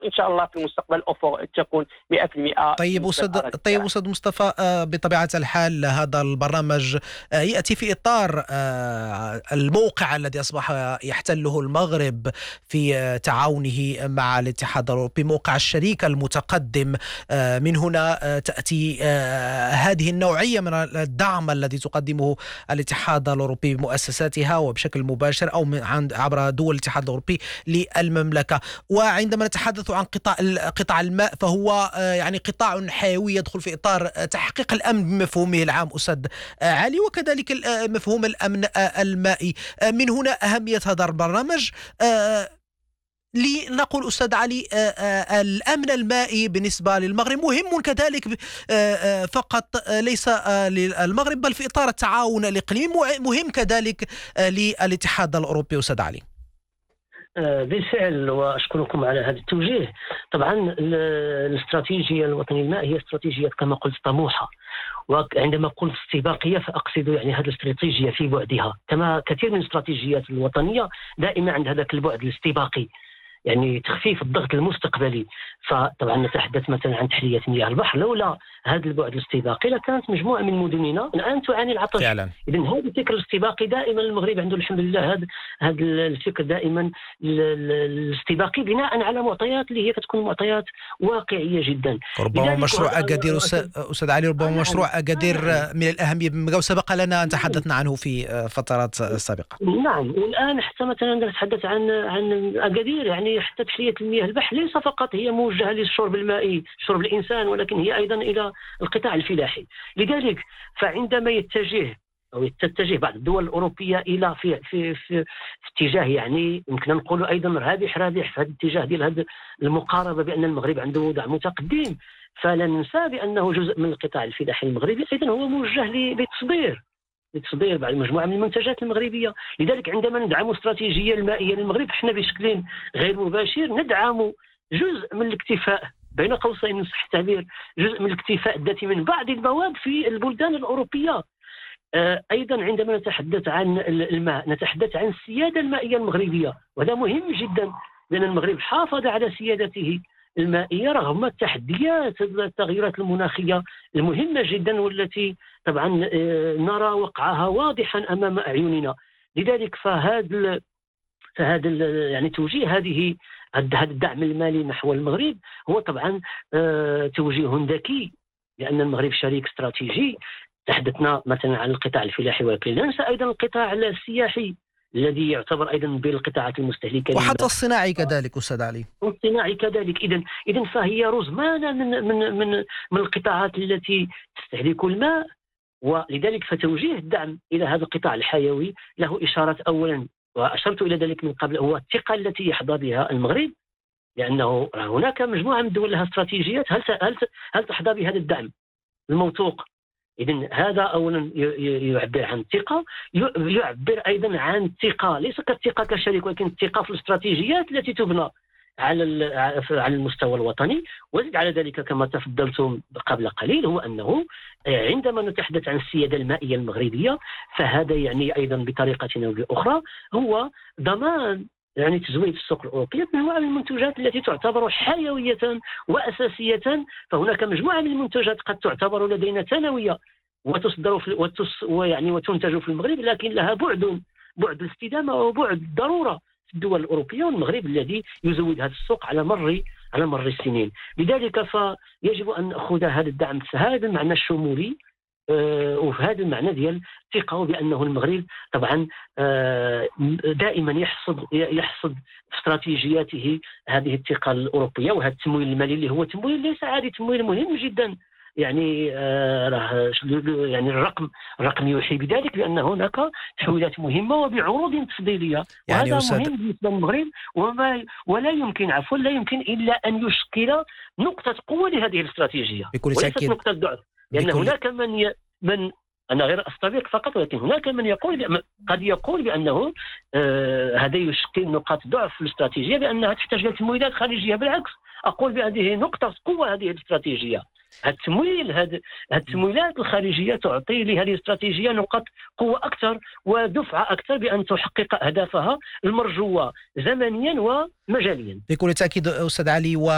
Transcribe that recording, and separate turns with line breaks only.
إن شاء الله في المستقبل الأفق تكون 100%.
طيب أستاذ مصطفى، بطبيعة الحال هذا البرنامج يأتي في إطار الموقع الذي أصبح يحتله المغرب في تعاونه مع الاتحاد الأوروبي، موقع الشريك المتقدم. من هنا تأتي هذه النوعية من الدعم الذي تقدمه الاتحاد الأوروبي بمؤسساتها وبشكل مباشر أو عبر دول الاتحاد الأوروبي للمملكة. وعندما نتحدث عن قطاع الماء فهو يعني قطاع حيوي يدخل في إطار تحقيق الأمن بمفهومه العام أستاذ علي، وكذلك مفهوم الأمن المائي. من هنا أهمية هذا البرنامج. لنقول أستاذ علي الأمن المائي بالنسبة للمغرب مهم كذلك، فقط ليس للمغرب بل في إطار التعاون الإقليمي مهم كذلك للاتحاد الأوروبي. أستاذ علي.
بالفعل، وأشكركم على هذا التوجيه. طبعا الاستراتيجية الوطنية الماء هي استراتيجية كما قلت طموحة، وعندما قلت استباقية فأقصد يعني هذه الاستراتيجية في بعدها، كما كثير من الاستراتيجيات الوطنية دائما عند هذاك البعد الاستباقي، يعني تخفيف الضغط المستقبلي. فطبعا نتحدث مثلا عن تحلية مياه البحر، لولا هذا البعد الاستباقي لكانت مجموعة من مدننا الآن تعاني العطش فعلا. إذن هذا الفكر الاستباقي دائما المغرب عنده الحمد لله، هذا الفكر دائما الاستباقي بناء على معطيات اللي هي كتكون معطيات واقعية جدا.
ربما مشروع أكادير أستاذ علي، ربما مشروع أكادير من الأهمية سبق لنا أن تحدثنا عنه في فترات سابقة.
نعم، والآن حتى مثلا نتحدث عن أكادير، يعني حتى تحلية المياه البحر ليس فقط هي موجهة للشرب المائي، شرب الإنسان، ولكن هي أيضا إلى القطاع الفلاحي. لذلك فعندما تتجه بعض الدول الأوروبية إلى في اتجاه يعني يمكن نقول أيضا رابح في هذا الاتجاه ديال هذه المقاربة بأن المغرب عنده وضع متقدم، فلا ننسى بأنه جزء من القطاع الفلاحي المغربي أيضا هو موجه لتصدير بعض مجموعة من المنتجات المغربية. لذلك عندما ندعم استراتيجية المائية للمغرب احنا بشكل غير مباشر ندعم جزء من الاكتفاء، بين قوسين إن صح التعبير، جزء من الاكتفاء الذاتي من بعض المواد في البلدان الأوروبية. أيضا عندما نتحدث عن الماء نتحدث عن السيادة المائية المغربية، وهذا مهم جدا لأن المغرب حافظ على سيادته المائية رغم التحديات التغيرات المناخية المهمة جدا، والتي طبعا نرى وقعها واضحا أمام أعيننا. لذلك فهذا يعني توجيه هذا الدعم المالي نحو المغرب هو طبعا توجيه ذكي، لأن المغرب شريك استراتيجي. تحدثنا مثلا عن القطاع الفلاحي، ولكن لا ننسى أيضا القطاع السياحي الذي يعتبر أيضا بين القطاعات المستهلكة،
وحتى الصناعي كذلك أستاذ علي.
والصناعي كذلك. إذن فهي رزمانة من القطاعات التي تستهلك الماء، ولذلك فتوجيه الدعم إلى هذا القطاع الحيوي له إشارات. أولا وأشرت إلى ذلك من قبل، هو الثقة التي يحظى بها المغرب، لأنه هناك مجموعة من الدول لها استراتيجيات هل تحظى بهذا الدعم الموثوق. إذن هذا أولا يعبر عن الثقة، يعبر أيضا عن الثقة ليس كالثقة كشريك، ولكن الثقة في الاستراتيجيات التي تبنى على المستوى الوطني. وزد على ذلك كما تفضلتم قبل قليل هو أنه عندما نتحدث عن السيادة المائية المغربية فهذا يعني أيضا بطريقة أو بأخرى هو ضمان يعني تزويد السوق الأوروبية بمجموعة من المنتجات التي تعتبر حيوية وأساسية. فهناك مجموعة من المنتجات قد تعتبر لدينا ثانوية وتصدر وتنتج في المغرب، لكن لها بعد الاستدامة وبعد الضرورة في الدول الأوروبية، والمغرب الذي يزود هذا السوق على مر السنين. لذلك فيجب أن نأخذ هذا الدعم في هذا المعنى الشمولي وفي هذا المعنى ديال الثقة بأنه المغرب طبعا دائما يحصد في استراتيجياته هذه الثقة الأوروبية وهذا التمويل المالي اللي هو تمويل ليس عادي، تمويل مهم جدا. يعني يعني الرقم يوحي بذلك بأن هناك تحويلات مهمة وبعروض تفضيلية،
يعني
وهذا مهم بالنسبة للمغرب ولا يمكن إلا أن يشكل نقطة قوة لهذه الاستراتيجية وليست نقطة ضعف، لأن هناك من أنا غير أستبق فقط، ولكن هناك من قد يقول بأنه هذا يشكل نقاط ضعف في الاستراتيجية بأنها تحتاج إلى تمويلات خارجية. بالعكس أقول بهذه نقطة قوة هذه الاستراتيجية. التمويلات الخارجية تعطي لهذه الاستراتيجية نقاط قوة أكثر ودفعة أكثر بأن تحقق أهدافها المرجوة زمنيا ومجاليا.
بكل تأكيد أستاذ علي.